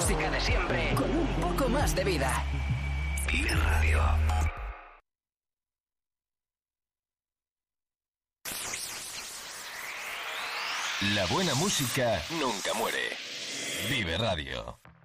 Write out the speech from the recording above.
música de siempre con un poco más de vida. Vive Radio. La buena música nunca muere. Vive Radio.